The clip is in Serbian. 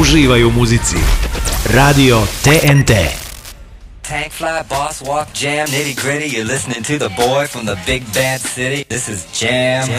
uživaj u muzici. Radio TNT. Tank fly, boss walk, jam, nitty gritty. You're listening to the boy from the big bad city. This is Jam